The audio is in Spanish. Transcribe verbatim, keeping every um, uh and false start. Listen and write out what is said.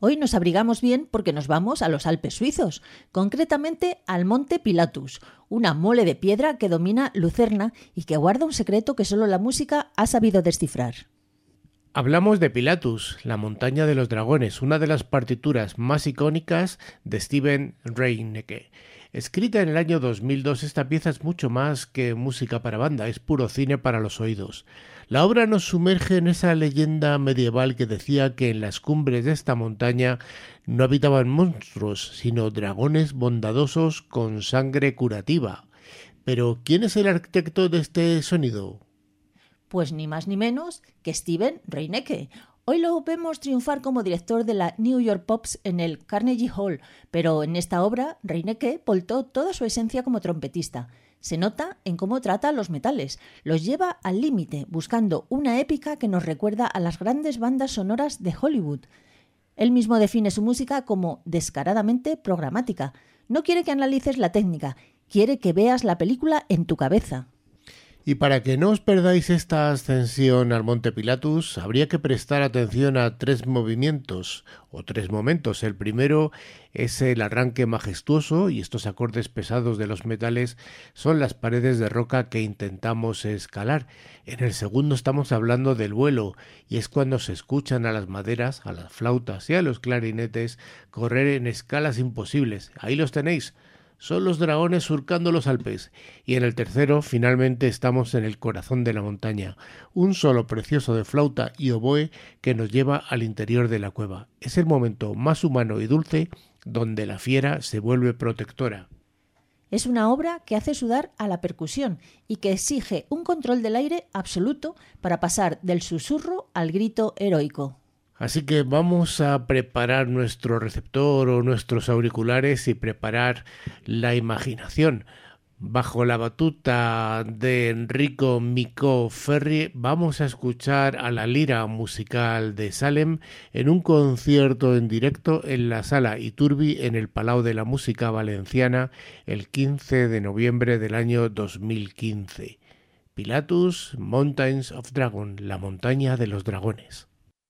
Hoy nos abrigamos bien porque nos vamos a los Alpes suizos, concretamente al Monte Pilatus, una mole de piedra que domina Lucerna y que guarda un secreto que solo la música ha sabido descifrar. Hablamos de Pilatus, la montaña de los dragones, una de las partituras más icónicas de Steven Reinecke. Escrita en el año dos mil dos, esta pieza es mucho más que música para banda, es puro cine para los oídos. La obra nos sumerge en esa leyenda medieval que decía que en las cumbres de esta montaña no habitaban monstruos, sino dragones bondadosos con sangre curativa. Pero, ¿quién es el arquitecto de este sonido? Pues ni más ni menos que Steven Reinecke. Hoy lo vemos triunfar como director de la New York Pops en el Carnegie Hall, pero en esta obra Reinecke voltó toda su esencia como trompetista. Se nota en cómo trata los metales, los lleva al límite, buscando una épica que nos recuerda a las grandes bandas sonoras de Hollywood. Él mismo define su música como descaradamente programática. No quiere que analices la técnica, quiere que veas la película en tu cabeza. Y para que no os perdáis esta ascensión al Monte Pilatus, habría que prestar atención a tres movimientos o tres momentos. El primero es el arranque majestuoso y estos acordes pesados de los metales son las paredes de roca que intentamos escalar. En el segundo estamos hablando del vuelo y es cuando se escuchan a las maderas, a las flautas y a los clarinetes correr en escalas imposibles. Ahí los tenéis. Son los dragones surcando los Alpes. Y en el tercero, finalmente, estamos en el corazón de la montaña. Un solo precioso de flauta y oboe que nos lleva al interior de la cueva. Es el momento más humano y dulce donde la fiera se vuelve protectora. Es una obra que hace sudar a la percusión y que exige un control del aire absoluto para pasar del susurro al grito heroico. Así que vamos a preparar nuestro receptor o nuestros auriculares y preparar la imaginación. Bajo la batuta de Enrico Micó Ferri vamos a escuchar a la lira musical de Salem en un concierto en directo en la Sala Iturbi en el Palau de la Música Valenciana el quince de noviembre del año dos mil quince. Pilatus, Mountains of Dragon, la montaña de los dragones.